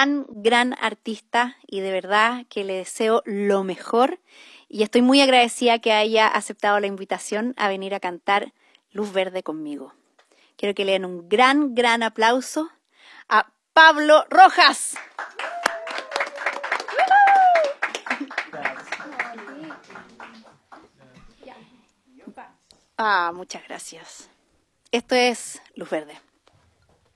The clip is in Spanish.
gran artista y de verdad que le deseo lo mejor. Y estoy muy agradecida que haya aceptado la invitación a venir a cantar Luz Verde conmigo. Quiero que le den un gran aplauso a Pablo Rojas. Muchas gracias. Esto es Luz Verde.